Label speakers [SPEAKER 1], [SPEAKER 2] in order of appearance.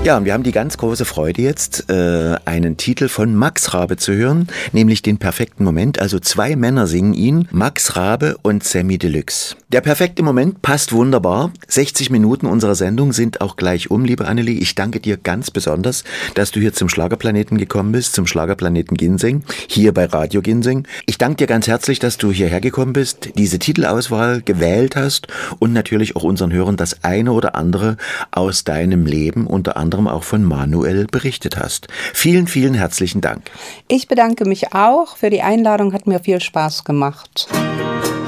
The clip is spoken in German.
[SPEAKER 1] Ja, und wir haben die ganz große Freude jetzt, einen Titel von Max Rabe zu hören, nämlich den perfekten Moment. Also 2 Männer singen ihn, Max Rabe und Samy Deluxe. Der perfekte Moment passt wunderbar. 60 Minuten unserer Sendung sind auch gleich um, liebe Annelie. Ich danke dir ganz besonders, dass du hier zum Schlagerplaneten gekommen bist, zum Schlagerplaneten Ginseng, hier bei Radio Ginseng. Ich danke dir ganz herzlich, dass du hierher gekommen bist, diese Titelauswahl gewählt hast und natürlich auch unseren Hörern das eine oder andere aus deinem Leben, unter anderem auch von Manuel, berichtet hast. Vielen, vielen herzlichen Dank.
[SPEAKER 2] Ich bedanke mich auch für die Einladung, hat mir viel Spaß gemacht.